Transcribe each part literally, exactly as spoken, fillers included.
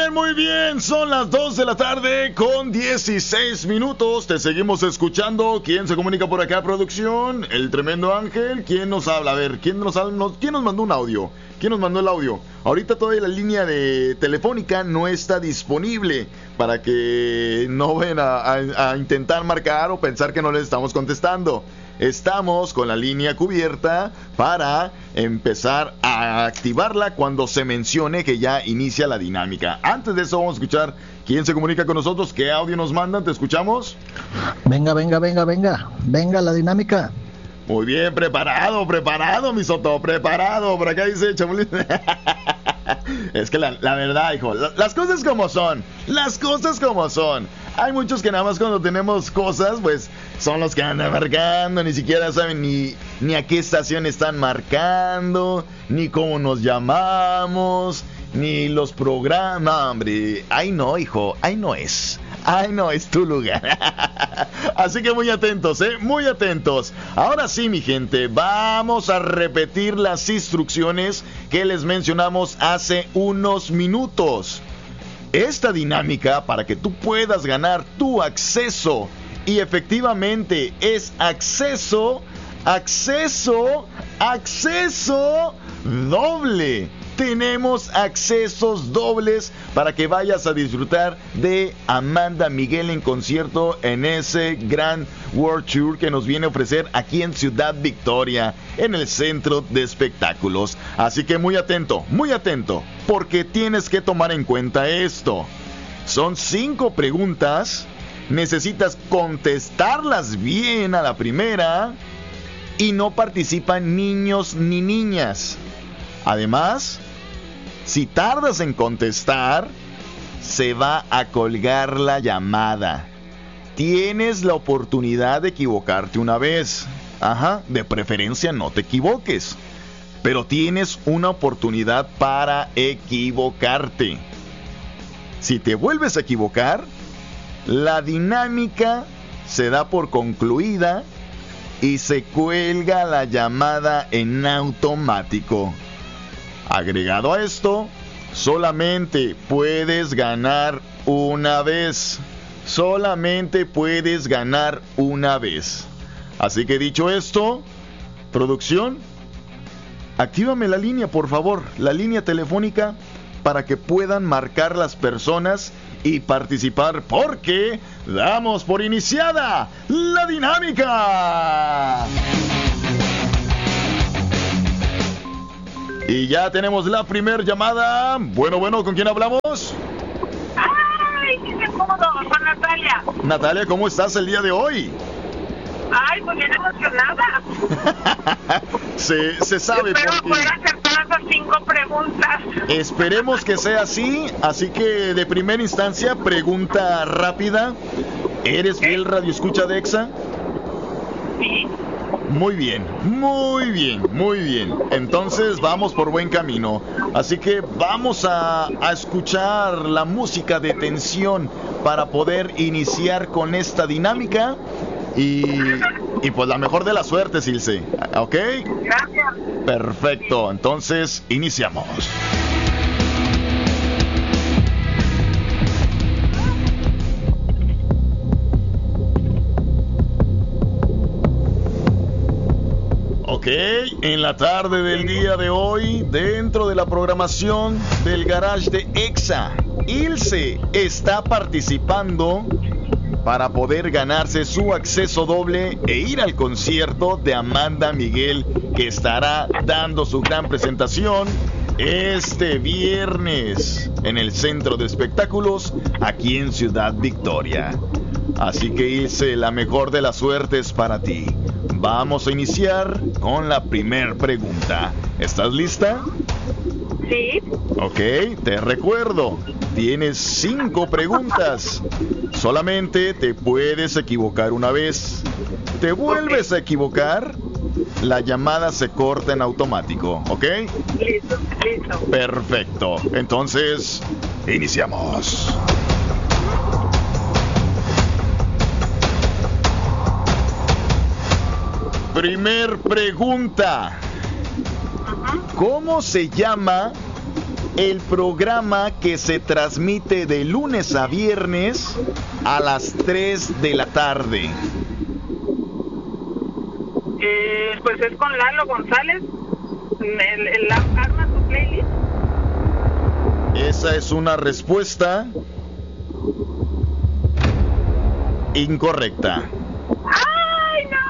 bien, muy bien. Son las dos de la tarde con dieciséis minutos. Te seguimos escuchando. ¿Quién se comunica por acá, producción? El tremendo Ángel. ¿Quién nos habla? A ver, ¿quién nos, nos, ¿quién nos mandó un audio? ¿Quién nos mandó el audio? Ahorita todavía la línea de telefónica no está disponible para que no vayan a, a, a intentar marcar o pensar que no les estamos contestando. Estamos con la línea cubierta para empezar a activarla cuando se mencione que ya inicia la dinámica. Antes de eso vamos a escuchar quién se comunica con nosotros, qué audio nos mandan. ¿Te escuchamos? Venga, venga, venga, venga. Venga la dinámica. Muy bien, preparado, preparado, mi Soto, preparado. Por acá dice Chamulín. Es que la, la verdad, hijo, la, las cosas como son, las cosas como son. Hay muchos que nada más cuando tenemos cosas, pues, son los que andan marcando, ni siquiera saben ni, ni a qué estación están marcando, ni cómo nos llamamos, ni los programas, hombre. Ay no, hijo, ay no es. Ay, no, es tu lugar. Así que muy atentos, ¿eh? Muy atentos. Ahora sí, mi gente, vamos a repetir las instrucciones que les mencionamos hace unos minutos. Esta dinámica, para que tú puedas ganar tu acceso, y efectivamente es acceso, acceso, acceso doble. Tenemos accesos dobles para que vayas a disfrutar de Amanda Miguel en concierto en ese gran World Tour que nos viene a ofrecer aquí en Ciudad Victoria, en el centro de espectáculos. Así que muy atento, muy atento, porque tienes que tomar en cuenta esto. Son cinco preguntas, necesitas contestarlas bien a la primera y no participan niños ni niñas. Además, si tardas en contestar, se va a colgar la llamada. Tienes la oportunidad de equivocarte una vez. Ajá, de preferencia no te equivoques. Pero tienes una oportunidad para equivocarte. Si te vuelves a equivocar, la dinámica se da por concluida y se cuelga la llamada en automático. Agregado a esto, solamente puedes ganar una vez. Solamente puedes ganar una vez. Así que dicho esto, producción, actívame la línea, por favor, la línea telefónica, para que puedan marcar las personas y participar, porque damos por iniciada la dinámica. Y ya tenemos la primer llamada. Bueno, bueno, ¿con quién hablamos? ¡Ay, qué cómodo! Con Natalia. Natalia, ¿cómo estás el día de hoy? ¡Ay, pues bien emocionada! se, se sabe. Espero porque... poder hacer todas las cinco preguntas. Esperemos que sea así. Así que de primera instancia, pregunta rápida. ¿Eres fiel radioescucha de Exa? Sí. Muy bien, muy bien, muy bien. Entonces vamos por buen camino. Así que vamos a, a escuchar la música de tensión para poder iniciar con esta dinámica. Y, y pues la mejor de la suerte, Ilse. ¿Ok? Gracias. Perfecto, entonces iniciamos. Ok, en la tarde del día de hoy, dentro de la programación del Garage de Exa, Ilse está participando para poder ganarse su acceso doble e ir al concierto de Amanda Miguel, que estará dando su gran presentación este viernes en el Centro de Espectáculos aquí en Ciudad Victoria. Así que Ilse, la mejor de las suertes para ti. Vamos a iniciar con la primer pregunta. ¿Estás lista? Sí. Ok, te recuerdo, tienes cinco preguntas. Solamente te puedes equivocar una vez. Te vuelves a equivocar, la llamada se corta en automático, ¿ok? Listo, listo. Perfecto. Entonces, iniciamos. Primer pregunta. ¿Cómo se llama el programa que se transmite de lunes a viernes a las tres de la tarde? Eh, pues es con Lalo González. El, el arma tu playlist. Esa es una respuesta incorrecta. ¡Ay, no!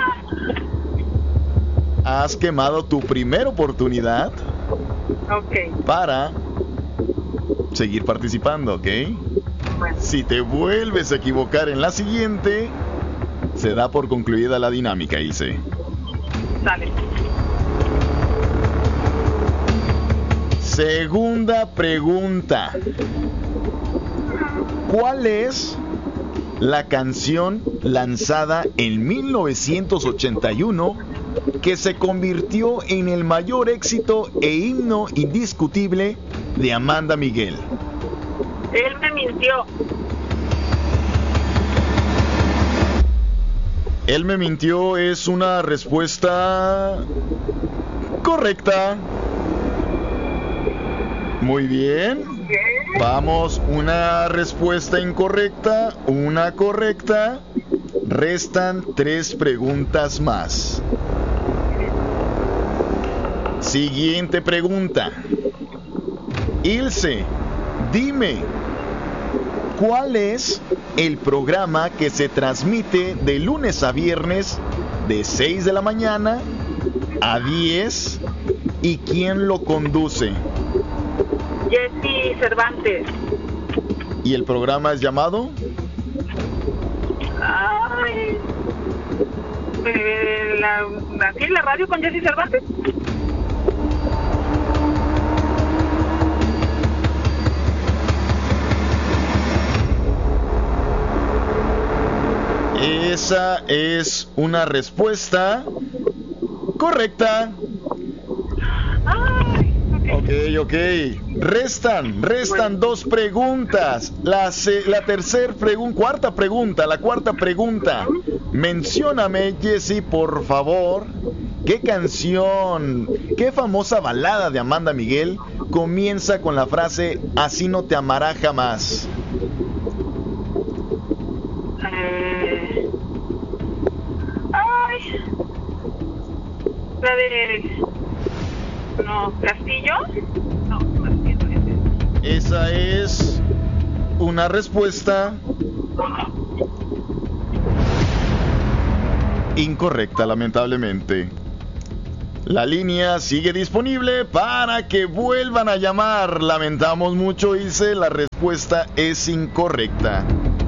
Has quemado tu primera oportunidad Ok. para seguir participando, ¿ok? Bueno, Si te vuelves a equivocar en la siguiente, se da por concluida la dinámica, Ilse. sale. Segunda pregunta. ¿Cuál es la canción lanzada en mil novecientos ochenta y uno que se convirtió en el mayor éxito e himno indiscutible de Amanda Miguel? Él me mintió. Él me mintió es una respuesta correcta. Muy bien. Vamos, una respuesta incorrecta, una correcta. Restan tres preguntas más. Siguiente pregunta. Ilse, dime, ¿cuál es el programa que se transmite de lunes a viernes de seis de la mañana a diez y quién lo conduce? Jessy Cervantes. ¿Y el programa es llamado? Ay. Eh, la, aquí en la radio con Jessy Cervantes. Esa es una respuesta correcta. Ay, Ok, ok. Restan, restan dos preguntas. La, se, la tercera pregunta, cuarta pregunta, la cuarta pregunta. Mencióname, Jessy, por favor, ¿qué canción, qué famosa balada de Amanda Miguel comienza con la frase "Así no te amará jamás"? Eh, ay. La de... No, Castillo. No, no entiendo ese. Esa es una respuesta incorrecta, lamentablemente. La línea sigue disponible para que vuelvan a llamar. Lamentamos mucho, Ilse, la respuesta es incorrecta.